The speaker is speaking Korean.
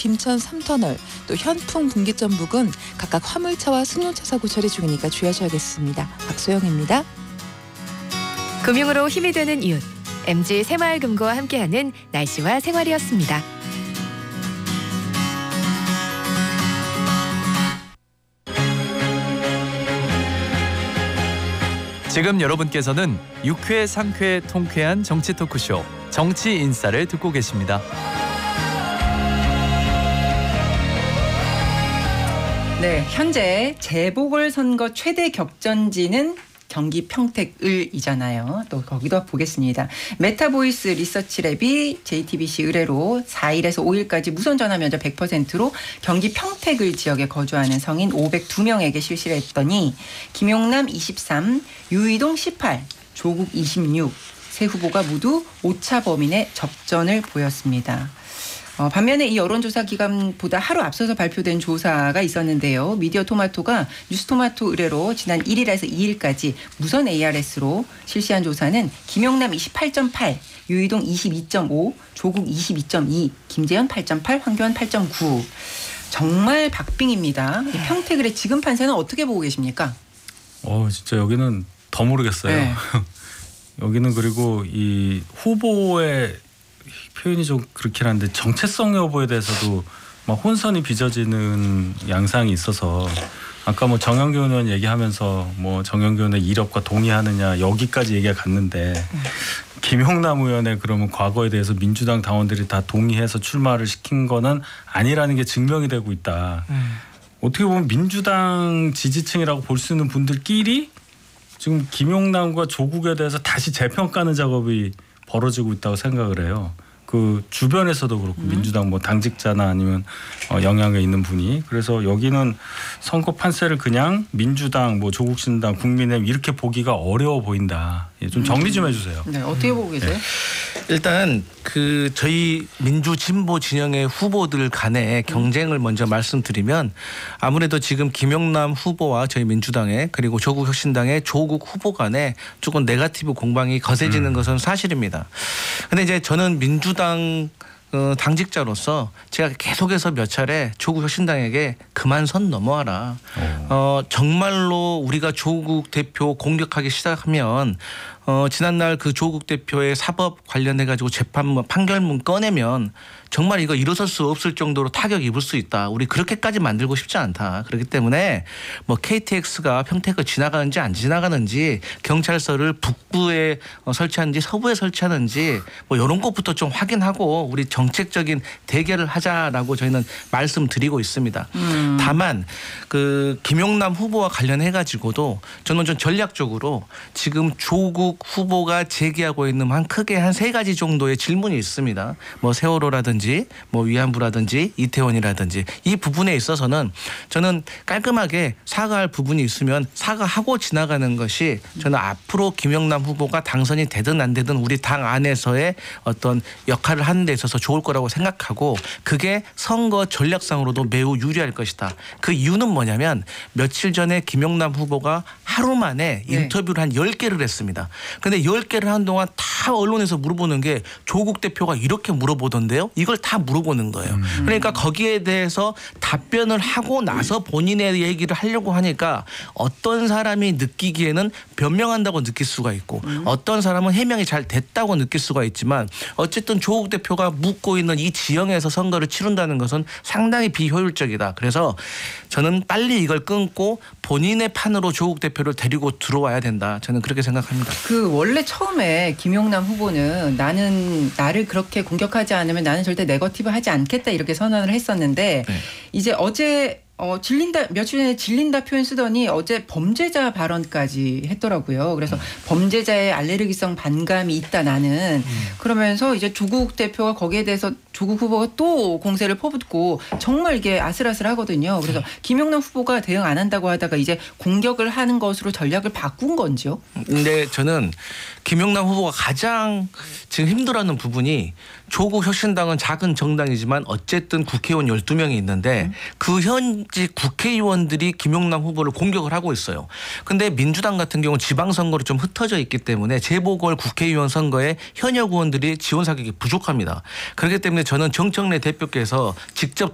김천 3터널, 또 현풍 분기점 부근 각각 화물차와 승용차 사고 처리 중이니까 주의하셔야겠습니다. 박소영입니다. 금융으로 힘이 되는 이웃, MG 새마을금고와 함께하는 날씨와 생활이었습니다. 지금 여러분께서는 유쾌, 상쾌, 통쾌한 정치 토크쇼 정치 인싸를 듣고 계십니다. 네, 현재 재보궐선거 최대 격전지는 경기 평택을이잖아요. 또 거기도 보겠습니다. 메타보이스 리서치랩이 JTBC 의뢰로 4일에서 5일까지 무선 전화 면접 100%로 경기 평택을 지역에 거주하는 성인 502명에게 실시를 했더니 김용남 23, 유이동 18, 조국 26 세 후보가 모두 오차 범위 내 접전을 보였습니다. 반면에 이 여론조사 기간보다 하루 앞서서 발표된 조사가 있었는데요. 미디어토마토가 뉴스토마토 의뢰로 지난 1일에서 2일까지 무선 ARS로 실시한 조사는 김용남 28.8, 유이동 22.5, 조국 22.2, 김재현 8.8, 황교안 8.9. 정말 박빙입니다. 이 평택을의 지금 판세는 어떻게 보고 계십니까? 진짜 여기는 더 모르겠어요. 네. 여기는 그리고 이 후보의 표현이 좀 그렇긴 한데 정체성 여부에 대해서도 막 혼선이 빚어지는 양상이 있어서 아까 뭐 정영균 의원 얘기하면서 뭐 정영균 의원의 이력과 동의하느냐 여기까지 얘기가 갔는데 김용남 의원의 그러면 과거에 대해서 민주당 당원들이 다 동의해서 출마를 시킨 거는 아니라는 게 증명이 되고 있다. 어떻게 보면 민주당 지지층이라고 볼 수 있는 분들끼리 지금 김용남과 조국에 대해서 다시 재평가하는 작업이 벌어지고 있다고 생각을 해요. 그 주변에서도 그렇고 민주당 뭐 당직자나 아니면 영향에 있는 분이 그래서 여기는 선거 판세를 그냥 민주당 뭐 조국신당 국민의힘 이렇게 보기가 어려워 보인다. 좀 정리 좀 해주세요. 네, 어떻게 보고 계세요? 네. 일단 그 저희 민주 진보 진영의 후보들 간의 경쟁을 먼저 말씀드리면 아무래도 지금 김용남 후보와 저희 민주당의 그리고 조국 혁신당의 조국 후보 간에 조금 네거티브 공방이 거세지는 것은 사실입니다. 근데 이제 저는 민주당 당직자로서 제가 계속해서 몇 차례 조국 혁신당에게 그만 선 넘어와라. 정말로 우리가 조국 대표 공격하기 시작하면 지난날 그 조국 대표의 사법 관련해 가지고 재판문 판결문 꺼내면 정말 이거 일어설 수 없을 정도로 타격 입을 수 있다. 우리 그렇게까지 만들고 싶지 않다. 그렇기 때문에 뭐 KTX가 평택을 지나가는지 안 지나가는지 경찰서를 북부에 설치하는지 서부에 설치하는지 뭐 이런 것부터 좀 확인하고 우리 정책적인 대결을 하자라고 저희는 말씀드리고 있습니다. 다만 그 김용남 후보와 관련해 가지고도 저는 좀 전략적으로 지금 조국 후보가 제기하고 있는 크게 한 세 가지 정도의 질문이 있습니다. 뭐 세월호라든지 뭐 위안부라든지 이태원이라든지 이 부분에 있어서는 저는 깔끔하게 사과할 부분이 있으면 사과하고 지나가는 것이 저는 앞으로 김용남 후보가 당선이 되든 안 되든 우리 당 안에서의 어떤 역할을 하는 데 있어서 좋을 거라고 생각하고 그게 선거 전략상으로도 매우 유리할 것이다. 그 이유는 뭐냐면 며칠 전에 김용남 후보가 하루 만에 인터뷰를 한 10개를 했습니다. 근데 10개를 한 동안 다 언론에서 물어보는 게 조국 대표가 이렇게 물어보던데요. 이걸 다 물어보는 거예요. 그러니까 거기에 대해서 답변을 하고 나서 본인의 얘기를 하려고 하니까 어떤 사람이 느끼기에는 변명한다고 느낄 수가 있고 어떤 사람은 해명이 잘 됐다고 느낄 수가 있지만 어쨌든 조국 대표가 묻고 있는 이 지형에서 선거를 치른다는 것은 상당히 비효율적이다. 그래서 저는 빨리 이걸 끊고 본인의 판으로 조국 대표를 데리고 들어와야 된다. 저는 그렇게 생각합니다. 그 원래 처음에 김용남 후보는 나를 그렇게 공격하지 않으면 나는 절대 네거티브 하지 않겠다 이렇게 선언을 했었는데 이제 어제 질린다 며칠 전에 질린다 표현 쓰더니 어제 범죄자 발언까지 했더라고요. 그래서 범죄자의 알레르기성 반감이 있다 나는 그러면서 이제 조국 대표가 거기에 대해서 조국 후보가 또 공세를 퍼붓고 정말 이게 아슬아슬하거든요. 그래서 김용남 후보가 대응 안 한다고 하다가 이제 공격을 하는 것으로 전략을 바꾼 건지요? 근데 저는 김용남 후보가 가장 지금 힘들어하는 부분이 조국 혁신당은 작은 정당이지만 어쨌든 국회의원 12명이 있는데 그 현직 국회의원들이 김용남 후보를 공격을 하고 있어요. 근데 민주당 같은 경우는 지방선거로 좀 흩어져 있기 때문에 재보궐 국회의원 선거에 현역 의원들이 지원 사격이 부족합니다. 그렇기 때문에 저는 정청래 대표께서 직접